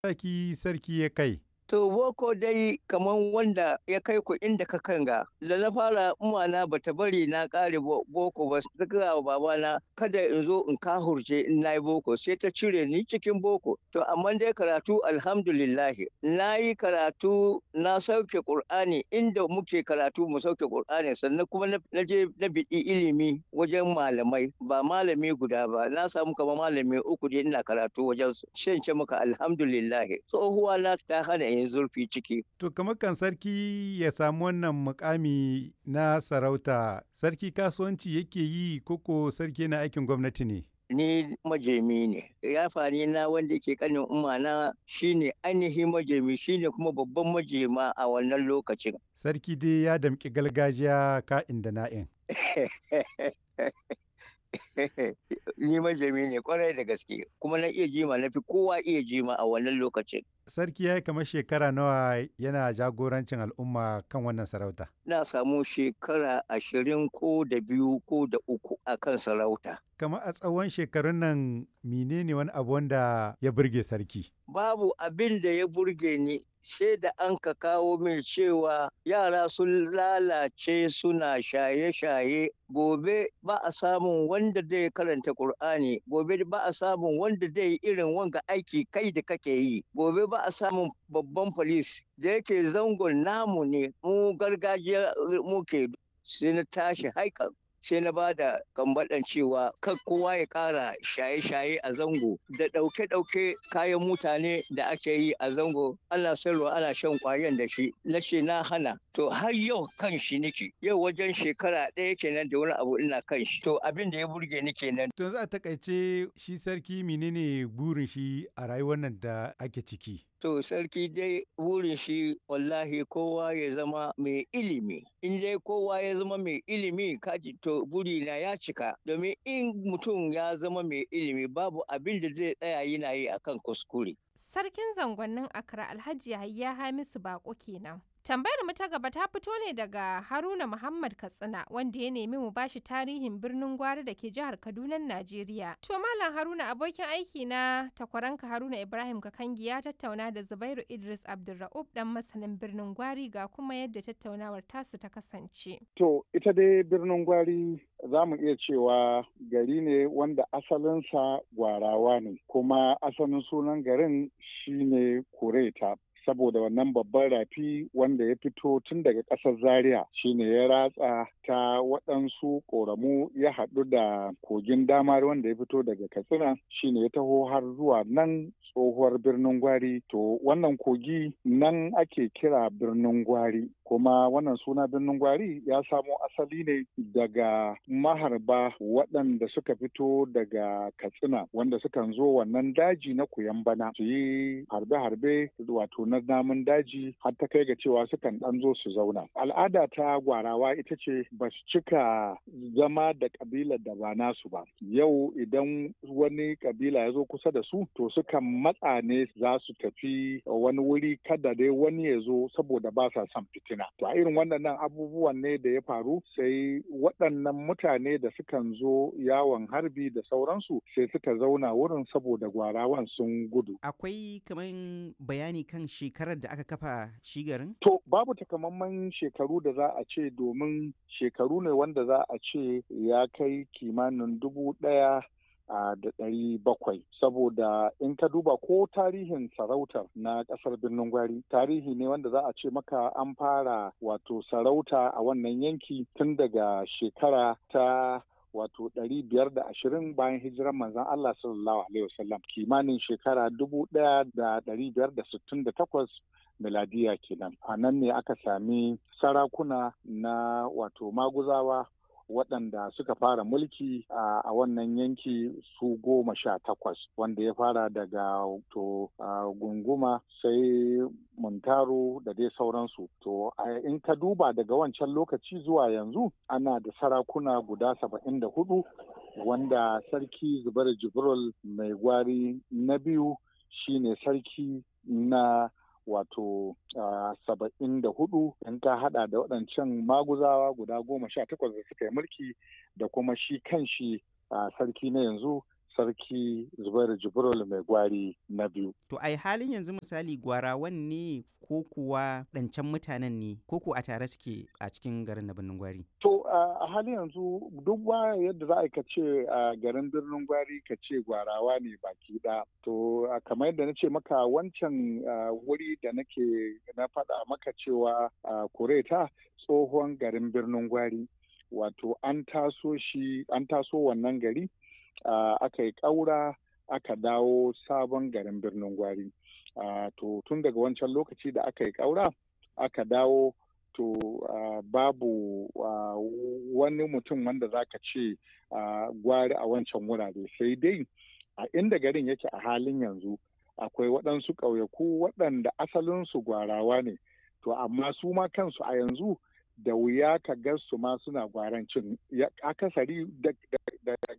sarki ya kai? To boko dai kaman wanda ya kai ku inda ka kanga. Da na fara umana bata bari na kare boko ba, ta gaya wa babana kada in zo in kahurce in nayi boko, sai ta cire ni cikin boko. To amma dai karatu alhamdulillah. Na yi karatu na sauke Qur'ani inda muke karatu mu sauke Qur'ani, sannan kuma na je na biɗi ilimi wajen malamai, ba malami guda ba. Na samu kamar malami uku dai ina karatu wajen su. Shan ce maka alhamdulillah. Tsohuwa na ta hana yin zurfi ciki. To kamar kan sarki ya samu wannan mukami na sarauta, sarki kasuwanci yake yi koko sarki yana aikin gwamnati ne? Ni majemi ne. Yafani na wanda ke kanin umana shine ainihin majemi, shine kuma babban majema a wannan lokacin. Sarki dai ya damƙi gargajiya ka'in da na'in. Ni majemi ne kwarai da gaske, kuma na iya jima, na fi kowa iya jima a wannan lokacin. Sarki ya yi kamar shekara nawa yana jagorancin al'umma kan wannan sarauta? Na samu shekara 20 ko da 2 ko da 3 a kan sarauta. Kamar a tsawon shekarun nan menene wani abu wanda ya burge sarki? Babu abin da ya burge ni sai da an ka kawo min cewa yara sun lalace suna shaye-shaye. Gobe ba a samun wanda zai karanta Kur'ani, gobe ba a samun wanda zai yi irin wanga aiki kai da kake yi, gobe ba a samun babban polis da yake zangon namu ne, mu gargajiya muke. Sai na tashi haikan, sai na ba da kambaɗan cewa kan kowa ya ƙara shaye-shaye a zango da ɗauke-ɗauke kayan mutane da ake yi a zango, ana sayarwa ana shan ƙwayan da shi. Na ce na hana. To har yau kan shi nake, yau wajen shekara ɗaya kenan da wani abu ina kan shi. To abin da ya burge ni kenan. To za a takaice shi sarki menene burin shi a rayuwar nan da ake ciki? To sarki dai burin shi wallahi kowa ya zama mai ilimi. In dai kowa ya zama mai ilimi kaji to burina ya cika. Domin in mutum ya zama mai ilimi babu abin da zai tsaya yana yi akan kuskure. Sarkin zangonnin Accra Alhaji Yahaya Hamisu Bako kenan. Tambayar mu ta gaba ta fito ne daga Haruna Muhammad Katsina wanda ya nemi mu bashi tarihin birnin Gwari da ke jihar Kaduna, Najeriya. To Malam Haruna, abokin aiki na takwaranka Haruna Ibrahim Kakangi ya tattauna da Zubairu Idris Abdulra'ub dan masanin birnin Gwari ga kuma yadda tattaunawar tasu ta kasance. To ita dai birnin Gwari za mu iya cewa gari ne wanda asalinsa Gwarawa ne, kuma asalin sunan garin shine Kureta. Saboda wannan babban rafi wanda ya fito tun daga ƙasar Zaria shine ya ratsa ta waɗansu ƙoramu ya haɗu da kogin Damar wanda ya fito daga Katsina shine ya taho har zuwa nan tsohuwar birnin Gwari. To wannan kogi nan ake kira birnin Gwari, kuma wannan suna birnin Gwari ya samo asali ne daga maharba waɗanda suka fito daga Katsina wanda sukan zo wannan daji na Kuyambana su yi harbe-harbe wato na namun daji har ta kai ga cewa sukan ɗan zo su zauna. Al'ada ta Gwarawa ita ce ba su cika zama da ƙabilar da ba nasu ba. Yau idan wani ƙabila ya zo kusa da su to sukan matsa ne za su tafi wani wuri kada dai wani ya zo saboda ba sa son fitina. To a irin waɗannan abubuwan ne da ya faru sai waɗannan mutane da sukan zo yawon harbi da sauransu sai suka zauna wurin saboda Gwarawan sun gudu. Akwai kaman bayani kan shekarar da aka kafa shi garin? To babu takamaiman shekaru da za a ce, domin shekaru ne wanda za a ce ya kai kimanin 1700, saboda in ka duba ko tarihin sarautar na ƙasar birnin Gwari tarihi ne wanda za a ce maka an fara wato sarauta a wannan yanki tun daga shekara ta wato 520 bayan hijirar manzon Allah sallallahu alaihi wasallam, kimanin shekara 1568 miladiya kenan. A nan ne aka sami sarakuna na wato maguzawa waɗanda suka fara mulki a wannan yanki su 18, wanda ya fara daga Gunguma sai Muntaro da dai sauransu. To in ka duba daga wancan lokaci zuwa yanzu ana da sarakuna guda 74, wanda sarki Zubair Jibril Mai Gwari na biyu shine sarki na wato 74, in ka hada da waɗancan maguzawa guda 18 da suka yi mulki da kuma shi kanshi sarki na yanzu sarki Zubairu Jibril mai gwari na biyu. To ai halin yanzu misali gwarawan ne ko kuwa ɗancan mutanen ne ko ko a tare suke a cikin garin na Birnin Gwari? To a halin yanzu duk ba yadda za a ka ce a garin Birnin Gwari ka ce gwarawa ne baki ɗaya. To kamar yadda na ce maka wancan wuri da na faɗa maka cewa Kureta tsohon garin Birnin Gwari. Wato an taso wannan gari aka yi ƙaura aka dawo sabon garin Birnin Gwari. To tun daga wancan lokaci da aka yi ƙaura aka dawo to babu wani mutum wanda za ka ce gwari a wancan wurare, sai dai a inda garin yake a halin yanzu akwai waɗansu ƙauyaku waɗanda asalinsu gwarawa ne, to amma su ma kansu a yanzu da wuya ka ga su ma suna gwarancin akasari da